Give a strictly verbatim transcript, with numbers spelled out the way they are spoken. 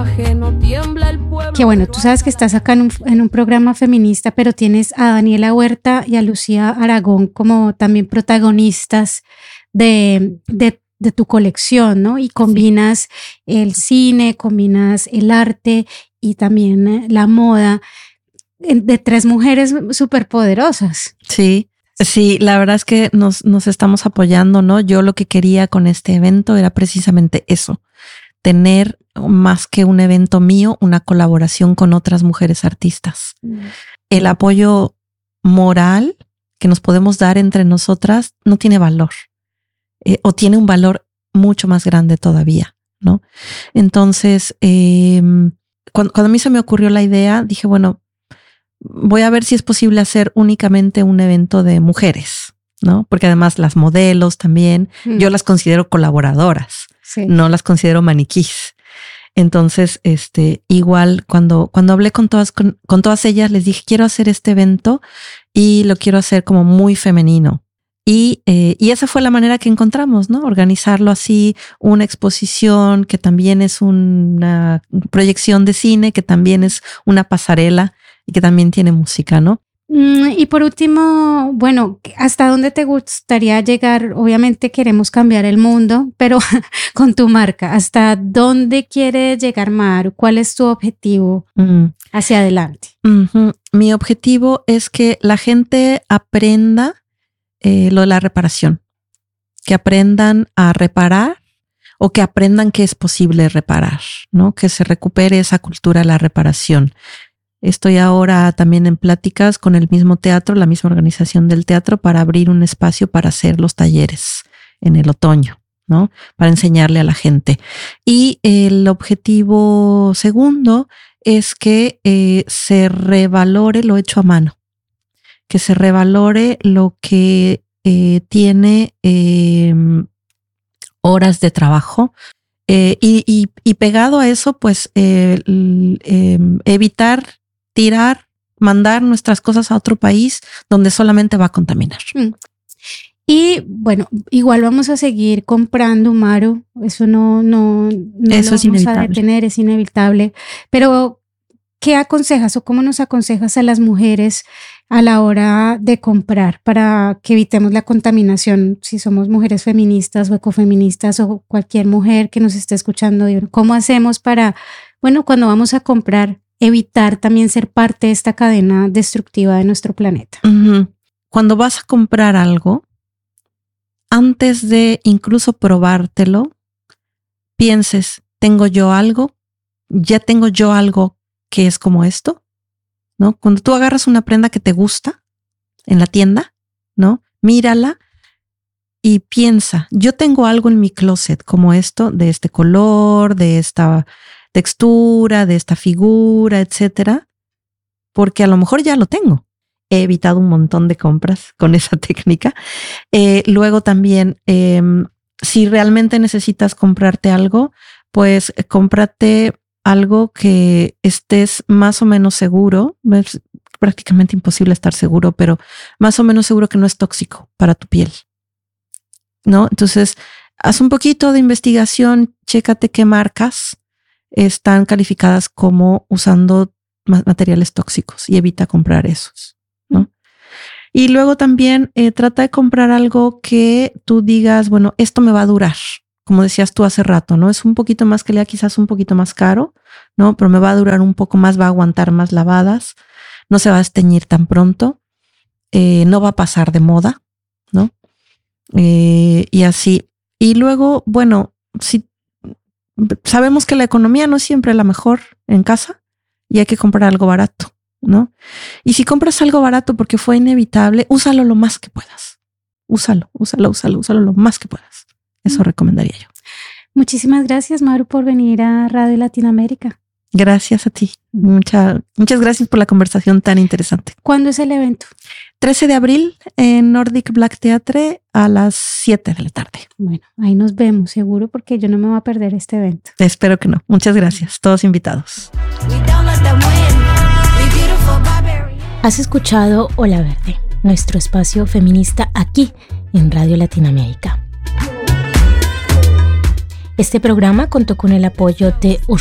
Que bueno, tú sabes que estás acá en un, en un programa feminista, pero tienes a Daniela Huerta y a Lucía Aragón como también protagonistas de, de, de tu colección, ¿no? Y combinas sí. el cine, combinas el arte y también la moda de tres mujeres súper poderosas. Sí. Sí, la verdad es que nos, nos estamos apoyando, ¿no? Yo lo que quería con este evento era precisamente eso, tener más que un evento mío, una colaboración con otras mujeres artistas. Mm. El apoyo moral que nos podemos dar entre nosotras no tiene valor, eh, o tiene un valor mucho más grande todavía, ¿no? Entonces, eh, cuando, cuando a mí se me ocurrió la idea, dije, bueno, voy a ver si es posible hacer únicamente un evento de mujeres, ¿no? Porque además las modelos también, mm. yo las considero colaboradoras, sí. no las considero maniquís. Entonces, este, igual cuando, cuando hablé con todas, con, con todas ellas, les dije, quiero hacer este evento y lo quiero hacer como muy femenino. Y, eh, y esa fue la manera que encontramos, ¿no? Organizarlo así, una exposición que también es una proyección de cine, que también es una pasarela y que también tiene música, ¿no? Y por último, bueno, ¿hasta dónde te gustaría llegar? Obviamente queremos cambiar el mundo, pero con tu marca, ¿hasta dónde quiere llegar Maru? ¿Cuál es tu objetivo mm. hacia adelante? Uh-huh. Mi objetivo es que la gente aprenda eh, lo de la reparación, que aprendan a reparar o que aprendan que es posible reparar, ¿no? Que se recupere esa cultura de la reparación. Estoy ahora también en pláticas con el mismo teatro, la misma organización del teatro, para abrir un espacio para hacer los talleres en el otoño, ¿no? Para enseñarle a la gente. Y el objetivo segundo es que eh, se revalore lo hecho a mano, que se revalore lo que eh, tiene eh, horas de trabajo. Eh, y, y, y pegado a eso, pues eh, eh, evitar tirar, mandar nuestras cosas a otro país donde solamente va a contaminar. Mm. Y bueno, igual vamos a seguir comprando, Maru. Eso no, no, no eso lo es vamos inevitable. a detener, es inevitable. Pero, ¿qué aconsejas o cómo nos aconsejas a las mujeres a la hora de comprar para que evitemos la contaminación? Si somos mujeres feministas o ecofeministas o cualquier mujer que nos esté escuchando, ¿cómo hacemos para, bueno, cuando vamos a comprar, evitar también ser parte de esta cadena destructiva de nuestro planeta? Uh-huh. Cuando vas a comprar algo, antes de incluso probártelo, pienses, ¿tengo yo algo? ¿Ya tengo yo algo que es como esto? ¿No? Cuando tú agarras una prenda que te gusta en la tienda, ¿no? Mírala y piensa, yo tengo algo en mi closet como esto, de este color, de esta textura, de esta figura, etcétera, porque a lo mejor ya lo tengo. He evitado un montón de compras con esa técnica. Eh, luego también, eh, si realmente necesitas comprarte algo, pues eh, cómprate algo que estés más o menos seguro. Es prácticamente imposible estar seguro, pero más o menos seguro que no es tóxico para tu piel, ¿no? Entonces, haz un poquito de investigación, chécate qué marcas están calificadas como usando materiales tóxicos y evita comprar esos, ¿no? Y luego también eh, trata de comprar algo que tú digas, bueno, esto me va a durar, como decías tú hace rato, ¿no? Es un poquito más que lea, quizás un poquito más caro, ¿no? Pero me va a durar un poco más, va a aguantar más lavadas, no se va a desteñir tan pronto, eh, no va a pasar de moda, ¿no? Eh, y así. Y luego, bueno, si sabemos que la economía no es siempre la mejor en casa y hay que comprar algo barato, ¿no? Y si compras algo barato porque fue inevitable, úsalo lo más que puedas. Úsalo, úsalo, úsalo, úsalo lo más que puedas. Eso recomendaría yo. Muchísimas gracias, Maru, por venir a Radio Latinoamérica. Gracias a ti. Mucha, muchas gracias por la conversación tan interesante. ¿Cuándo es el evento? trece de abril en Nordic Black Theatre a las siete de la tarde. Bueno, ahí nos vemos seguro porque yo no me voy a perder este evento. Espero que no. Muchas gracias. Todos invitados. Has escuchado Ola Verde, nuestro espacio feminista aquí en Radio Latinoamérica. Este programa contó con el apoyo de